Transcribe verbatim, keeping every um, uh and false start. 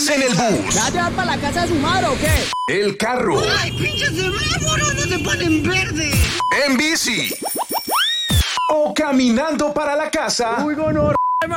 ¿Vas en el bus? ¿Ya te vas para la casa de su madre o qué? ¿El carro? ¡Ay, pinches semáforos! ¡No se ponen verde! ¿En bici? ¿O caminando para la casa? ¡Uy, gonor!